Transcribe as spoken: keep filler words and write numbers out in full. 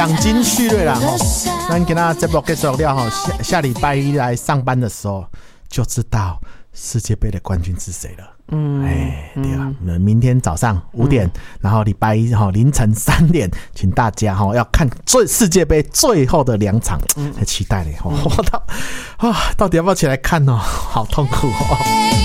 养精蓄锐啦吼。那你给他节目结束了吼，下下礼拜一来上班的时候就知道世界杯的冠军是谁了。嗯，哎，对啊，嗯、明天早上五点，嗯、然后礼拜一哈凌晨三点，请大家哈要看最世界杯最后的两场，很期待嘞！我、嗯、到啊，到底要不要起来看哦？好痛苦哦。